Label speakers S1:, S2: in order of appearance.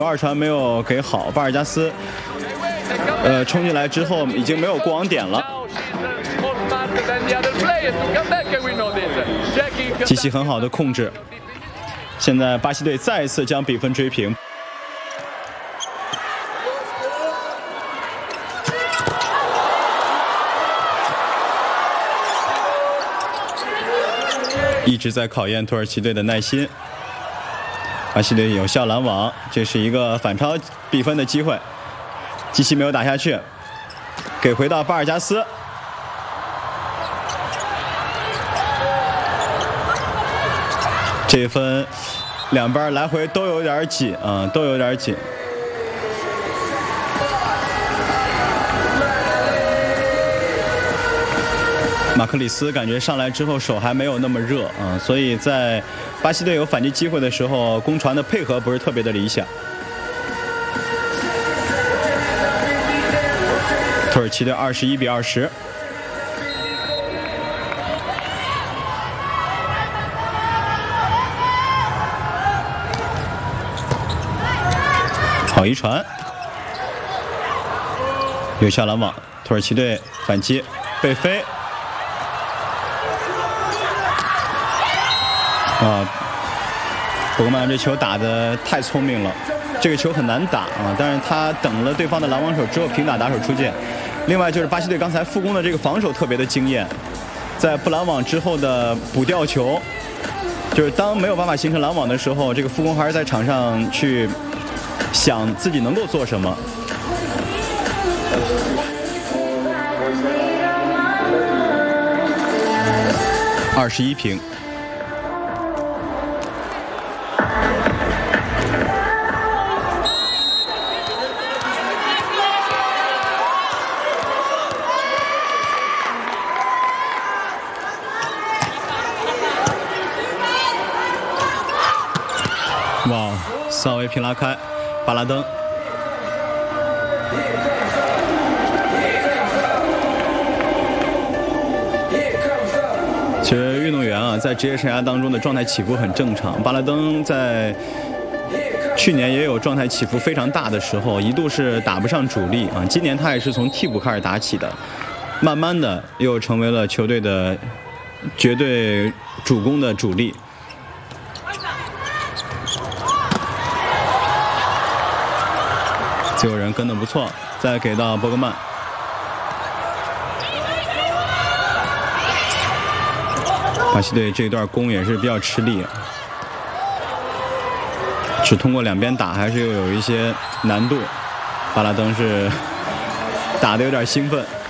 S1: 二传没有给好，巴尔加斯，冲进来之后已经没有过网点了。基西很好的控制，现在巴西队再一次将比分追平。一直在考验土耳其队的耐心。巴西队有效拦网，这是一个反超比分的机会。基西没有打下去，给回到巴尔加斯。这一分，两边来回都有点紧啊，都有点紧。马克里斯感觉上来之后手还没有那么热啊，所以在巴西队有反击机会的时候，攻传的配合不是特别的理想。土耳其队21比20。好一传，有效拦网，土耳其队反击，贝飞。博格曼这球打得太聪明了，这个球很难打啊，但是他等了对方的拦网手之后平打打手出界。另外就是巴西队刚才复攻的这个防守特别的惊艳，在不拦网之后的补吊球，就是当没有办法形成拦网的时候，这个复攻还是在场上去想自己能够做什么。21平。哇，萨维平拉开，巴拉登。其实运动员啊，在职业生涯当中的状态起伏很正常。巴拉登在去年也有状态起伏非常大的时候，一度是打不上主力啊。今年他也是从替补开始打起的，慢慢的又成为了球队的绝对主攻的主力。自由人跟得不错，再给到博格曼。巴西队这一段攻也是比较吃力，只通过两边打还是有一些难度。巴拉登是打得有点兴奋。